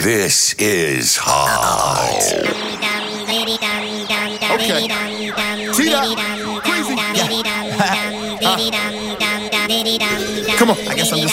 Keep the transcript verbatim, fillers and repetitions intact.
This is hot. Okay. T-Dot. Crazy. Yeah. Come on. I guess I'm just